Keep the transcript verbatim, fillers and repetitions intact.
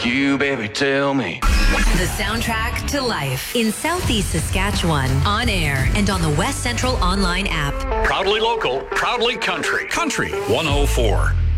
You, baby, tell me. The soundtrack to life in Southeast Saskatchewan, on air and on the West Central online app. Proudly local, proudly country. Country one oh four.